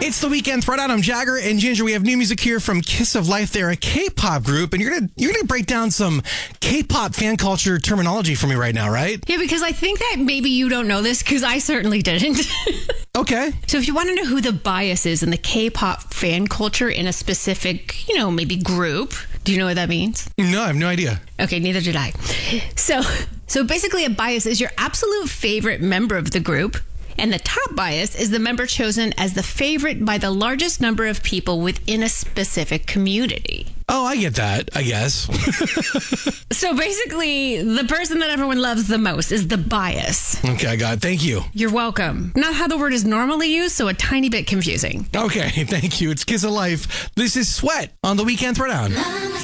It's the Weekend Throwdown. I'm Jagger and Ginger. We have new music here from Kiss of Life. They're a K-pop group, and you're gonna break down some K-pop fan culture terminology for me right now, right? Yeah, because I think that maybe you don't know this, because I certainly didn't. Okay. So if you want to know who the bias is in the K-pop fan culture in a specific, maybe group, do you know what that means? No, I have no idea. Okay, neither did I. So basically a bias is your absolute favorite member of the group. And the top bias is the member chosen as the favorite by the largest number of people within a specific community. Oh, I get that, I guess. So basically, the person that everyone loves the most is the bias. Okay, I got it. Thank you. You're welcome. Not how the word is normally used, so a tiny bit confusing. Okay, thank you. It's Kiss of Life. This is Sweat on the Weekend Throwdown.